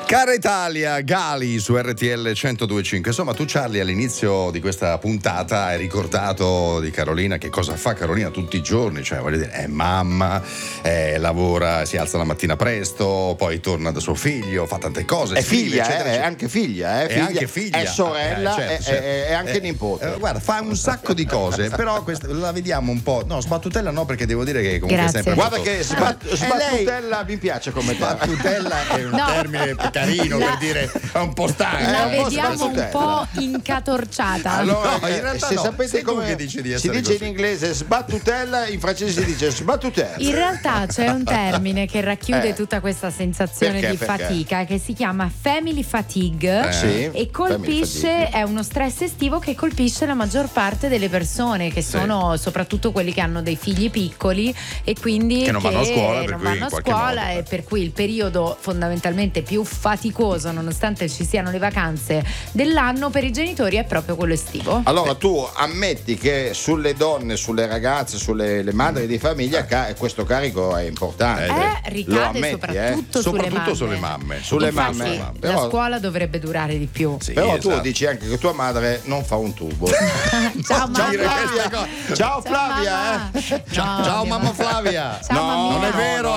Cara Italia, Gali su RTL 102.5. Insomma, tu Charlie all'inizio di questa puntata hai ricordato di Carolina, che cosa fa Carolina tutti i giorni, cioè voglio dire, è mamma, lavora, si alza la mattina presto, poi torna da suo figlio, fa tante cose. È scrive, figlia, eccetera, è anche figlia, è anche figlia, è sorella, certo. è anche nipote. Guarda, fa un sacco di cose, però la vediamo un po'. No, sbattutella no, perché devo dire che comunque è sempre Guarda molto... che sbattutella mi piace come te. Sbattutella è un termine carino per dire è un po' stanca. La vediamo un po' incatorciata. Allora, no, in realtà se no. sapete Sei tu come che dici di si essere dice così. in inglese sbattutella, in francese si dice sbattutella. In realtà c'è un termine che racchiude tutta questa sensazione Perché? di fatica, che si chiama family fatigue, Sì, e colpisce, è uno stress estivo che colpisce la maggior parte delle persone, che sono soprattutto quelli che hanno dei figli piccoli e quindi che non vanno a scuola, non vanno a scuola, e per cui il periodo fondamentalmente più faticoso, nonostante ci siano le vacanze dell'anno, per i genitori è proprio quello estivo. Allora tu ammetti che sulle donne, sulle ragazze, sulle le madri di famiglia questo carico è importante. Ricade ammetti, soprattutto sulle mamme. Sulle Infatti, mamme. la Però, scuola dovrebbe durare di più. Sì, però tu esatto. dici anche che tua madre non fa un tubo. Ciao mamma. Ciao Flavia, mamma. Ciao mia mamma Flavia. Ciao mammina. Non è vero,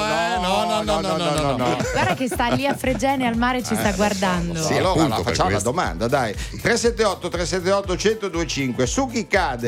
no. Guarda che sta lì a Fregene al mare, ci sta guardando. Sì, allora appunto, per facciamo la questo. domanda, dai. 378 1025. Su chi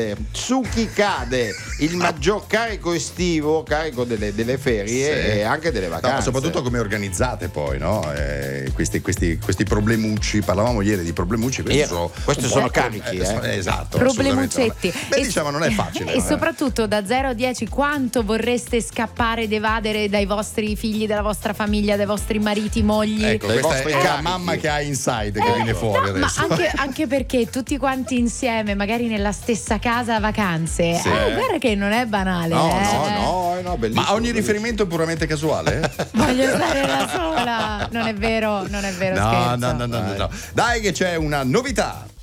cade il maggior carico estivo, carico delle ferie e anche delle vacanze? No, soprattutto come organizzate poi, no? Questi problemucci, parlavamo ieri di problemucci, questi sono carichi, esatto. Problemuccetti. Beh, diciamo, non è facile. E soprattutto da 0 a 10 quanto vorreste scappare ed evadere dai vostri figli, dalla vostra famiglia, dai vostri mariti, mogli? Ecco, dai questa vostri è la carichi. mamma che ha inside che viene fuori No, ma adesso. anche perché tutti quanti insieme, magari nella stessa casa a vacanze, Sì. guarda che non è banale. No, bellissimo. Ma ogni riferimento è puramente casuale? Voglio stare da sola. Non è vero, No, scherzo. no. Dai che c'è una novità.